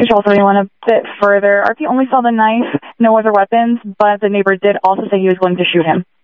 Also, he went a bit further. RP only saw the knife, no other weapons, but the neighbor did also say he was going to shoot him.